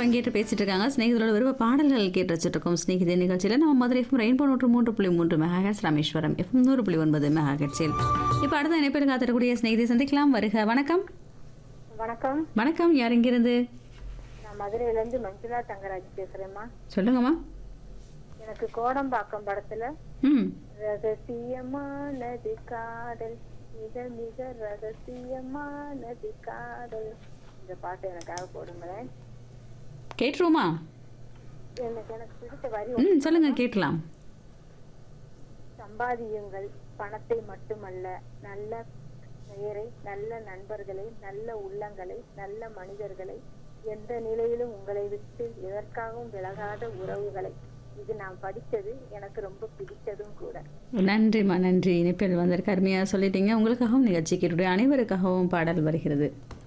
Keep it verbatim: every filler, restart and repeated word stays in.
பங்கேற்று பேசிட்டு இருக்காங்க. ஸ்நேகிதரோட விருப்ப பாடல்கள் கேட்டு வச்சுட்டு இருக்கோம். ஸ்நேகிதே நிகழ்ச்சியில் நம்ம மதுரை எஃப்எம் ரெயின்போ நூற்று மூன்று புள்ளி மூன்று மெகாஹெர்ட்ஸ், ராமேஸ்வரம் எஃப்எம் நூறு புள்ளி ஒன்பது மெகாஹெர்ட்ஸில். இப்போ அடுத்த இணைப்பில் காத்திருக்கக்கூடிய ஸ்நேகிதை சந்திக்கலாம். வருக. வணக்கம். வணக்கம். வணக்கம். யார் இங்கிருந்து? நான் மதுரையில இருந்து மஞ்சுளா தங்கராஜ் பேசுறேம்மா. சொல்லுங்கம்மா. எனக்கு கோடம்பாக்கம் படத்துல ம் ரகசியமானது காதல், மிக மிக ரகசியமானது காதல், இந்த பாட்டு எனக்காக போடுங்களேன். கேட்டுருவோமா? எனக்கு எனக்கு பிடித்த வரி ம் சொல்லுங்க, கேட்கலாம். சம்பாதியுங்கள் பணத்தை மட்டுமல்ல, நல்ல பெயரை, நல்ல நண்பர்களை, நல்ல உள்ளங்களை, நல்ல மனிதர்களை, எந்த நிலையிலும் உங்களை விட்டு எதற்காகவும் விலகாத உறவுகளை. இது நான் படித்தது, எனக்கு ரொம்ப பிடித்ததும் கூட. நன்றிம்மா, நன்றி. இணைப்பில் வந்திருக்க அருமையாக சொல்லிட்டீங்க. உங்களுக்காகவும் நிகழ்ச்சி கேட்டுடைய அனைவருக்காகவும் பாடல் வருகிறது.